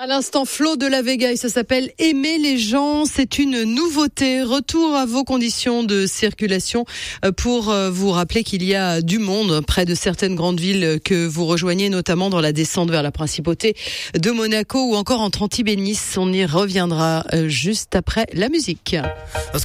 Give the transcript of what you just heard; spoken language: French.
À l'instant, Flo de la Vega, et ça s'appelle Aimer les gens. C'est une nouveauté. Retour à vos conditions de circulation pour vous rappeler qu'il y a du monde près de certaines grandes villes que vous rejoignez, notamment dans la descente vers la principauté de Monaco ou encore entre Antibes et Nice. On y reviendra juste après la musique.